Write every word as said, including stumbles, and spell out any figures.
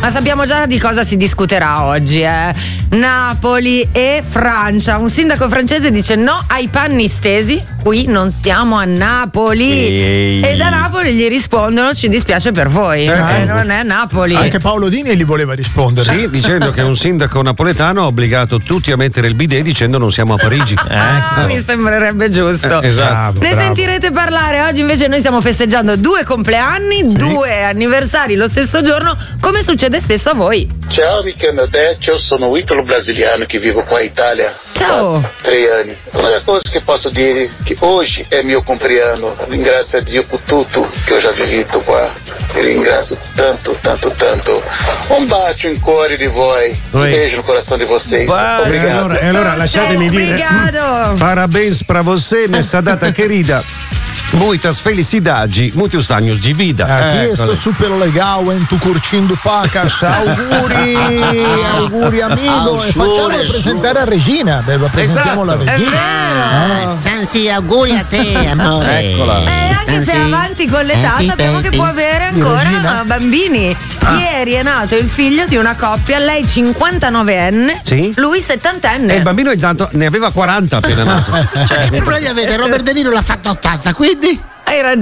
Ma sappiamo già di cosa si discuterà oggi, eh? Napoli e Francia. Un sindaco francese dice no ai panni stesi, qui non siamo a Napoli. Ehi. E da Napoli gli rispondono ci dispiace per voi, eh, eh, non è Napoli. Anche Paolo Dini gli voleva rispondere. Sì, dicendo che un sindaco napoletano ha obbligato tutti a mettere il bidet dicendo non siamo a Parigi. Ah, mi sembrerebbe giusto. Eh, esatto. Ne Bravo. sentirete parlare. Oggi invece noi stiamo festeggiando due compleanni, sì. due anniversari lo stesso giorno, come succede spesso a voi. Ciao, mi chiamo Decio, sono italo-brasiliano che vivo qua in Italia. Ciao. Da tre anni. Una cosa che posso dire che oggi è mio compleanno. Ringrazio a Dio per tutto che ho già vivito qua. Vi ringrazio tanto, tanto, tanto. Un bacio in cuore di voi. Un Oi. beijo no coração di vocês. Vai, Obrigado. E allora, e allora lasciatemi dire parabéns pra você nessa data querida. Muitas felicidades, muitos anos de vida. Ah, Eh, questo così. super legal en tu curtindo pacas. Auguri, auguri amico. E facciamo presentare a Regina. Beh, presentiamo la Regina. Ah, Sansi, auguri a te, amore. Eccola. E anche se è Sansi, avanti con l'età happy sappiamo che baby. può avere Di ancora Regina? bambini. Ieri è nato il figlio di una coppia, lei cinquantanovenne, Sì. lui settantenne. E il bambino intanto ne aveva quaranta appena nato. Che problemi avete? Robert De Niro l'ha fatto a ottanta, quindi? Hai ragione.